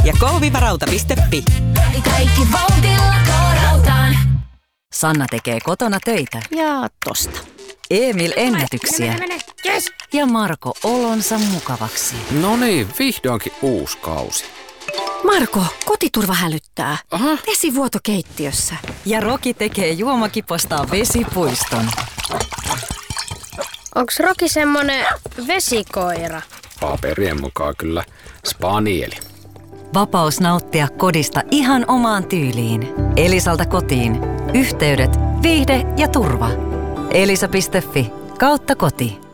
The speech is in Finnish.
ja k-rauta.fi. Kaikki vauhdilla K-rautaan. Sanna tekee kotona töitä. Ja tosta. Emil ennätyksiä. Yes. Ja Marko olonsa mukavaksi. No niin, vihdoinkin uusi kausi. Marko, kotiturva hälyttää. Aha. Vesivuoto keittiössä. Ja Roki tekee juomakipostaan vesipuiston. Onks Roki semmonen vesikoira? Paperien mukaan kyllä spanieli. Vapaus nauttia kodista ihan omaan tyyliin. Elisalta kotiin. Yhteydet, viihde ja turva. Elisa.fi/koti.